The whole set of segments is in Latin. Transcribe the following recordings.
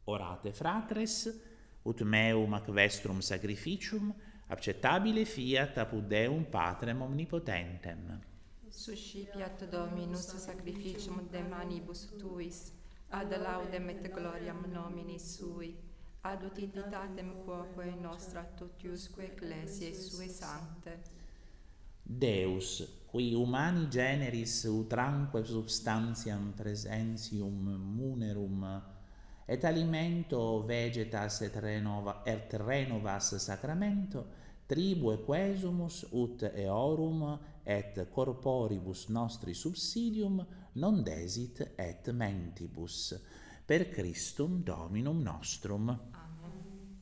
Orate fratres, ut meum ac vestrum sacrificium acceptabile fiat apud Deum Patrem omnipotentem. Suscipiat Dominus sacrificium de manibus tuis, ad laudem et gloriam nominis sui, ad utilitatem quoque nostra totiusque ecclesiae sue sancte. Deus, qui humani generis utranque substantiam presentium munerum, et alimento vegetas et renovas sacramento, tribue quesumus ut eorum et corporibus nostri subsidium non desit et mentibus. Per Christum Dominum nostrum. Amen.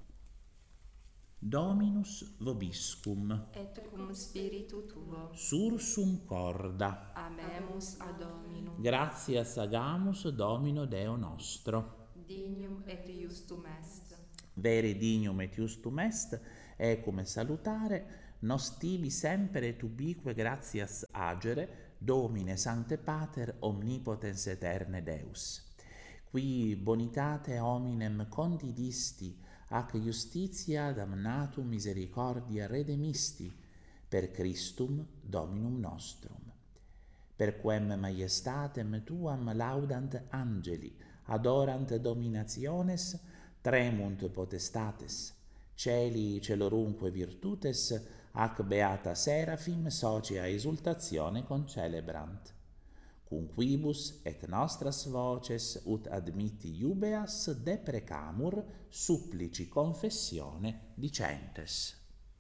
Dominus vobiscum. Et cum spiritu tuo. Sursum corda. Amemus ad Dominum. Gratias agamus Domino Deo nostro. Dignum et iustum est. Vere dignum et iustum est, ecum salutare, nos tibi semper et ubique gratias agere, Domine Sancte Pater, omnipotens eterne Deus. Qui bonitate hominem condidisti, ac justitia damnatum misericordia redemisti, per Christum Dominum nostrum. Per quem majestatem tuam laudant angeli, adorant dominationes, tremunt potestates, celi celorunque virtutes, ac beata serafim socia exultatione concelebrant. Cum quibus et nostras voces ut admitti iubeas deprecamur supplici confessione dicentes.